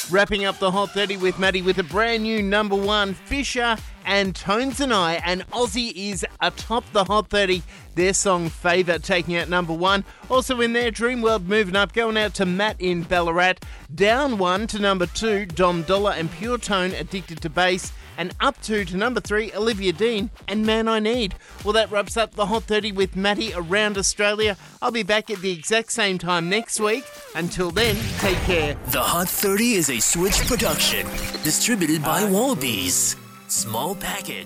Wrapping up the Hot 30 with Maddie with a brand new number one, Fisher and Tones and I, and Aussie is atop the Hot 30. Their song Favour taking out number one. Also in there, Dreamworld moving up, going out to Matt in Ballarat. Down one to number two, Dom Dollar and Pure Tone, Addicted to Bass. And up two to number three, Olivia Dean and Man I Need. Well, that wraps up the Hot 30 with Maddie around Australia. I'll be back at the exact same time next week. Until then, take care. The Hot 30 is a Switch production, distributed by Wallabies. Small package.